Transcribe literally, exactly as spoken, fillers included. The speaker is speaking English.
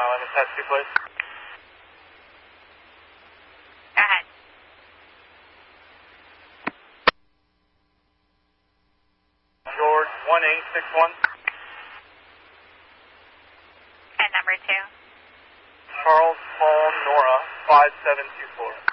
Island, test two, please. Go ahead. George, one eight six one. And number two. Charles Paul Nora, five seven two four.